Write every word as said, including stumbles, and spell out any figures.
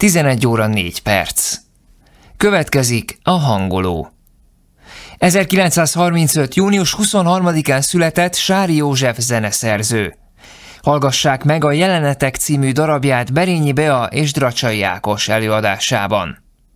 tizenegy óra négy perc. Következik a hangoló. ezerkilencszázharmincöt. június huszonharmadikán született Sári József zeneszerző. Hallgassák meg a Jelenetek című darabját Berényi Bea és Dracsai Ákos előadásában.